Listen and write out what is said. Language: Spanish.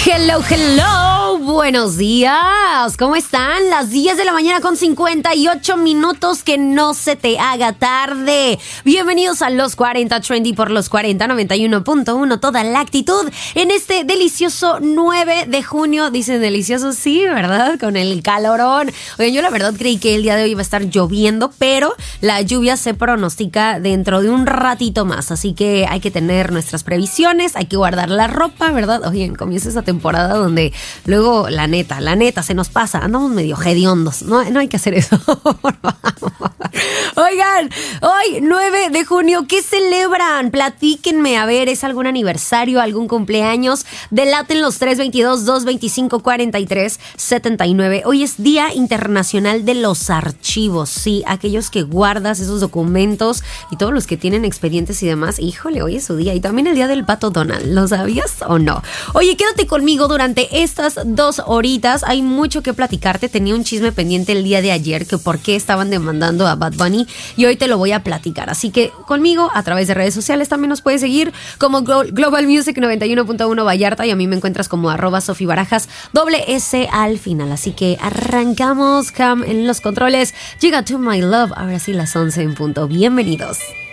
Hello, hello, buenos días, ¿cómo están? Las 10 de la mañana con 58 minutos, que no se te haga tarde. Bienvenidos a Los 40 Trendy por Los 40 91.1, toda la actitud en este delicioso 9 de junio. Dicen delicioso, sí, ¿verdad? Con el calorón. Oigan, yo la verdad creí que el día de hoy iba a estar lloviendo, pero la lluvia se pronostica dentro de un ratito más, así que hay que tener nuestras previsiones, hay que guardar la ropa, ¿verdad? Oigan, comienza esta temporada donde luego la neta se nos pasa, andamos medio hediondos, no hay que hacer eso. Por favor. Oigan, hoy 9 de junio, ¿qué celebran? Platíquenme, a ver, ¿es algún aniversario, algún cumpleaños? Delaten los 322-225-4379. Hoy es Día Internacional de los Archivos, sí, aquellos que guardas esos documentos y todos los que tienen expedientes y demás. Híjole, hoy es su día. Y también el Día del Pato Donald, ¿lo sabías o no? Oye, quédate conmigo durante estas 2 horitas, hay mucho que platicarte. Tenía un chisme pendiente el día de ayer, que por qué estaban demandando a Bad Bunny, y hoy te lo voy a platicar, así que conmigo a través de redes sociales también nos puedes seguir como Global Music 91.1 Vallarta, y a mí me encuentras como @SofiBarajas, S al final. Así que arrancamos. Cam en los controles, llega To My Love, ahora sí las 11 en punto. Bienvenidos.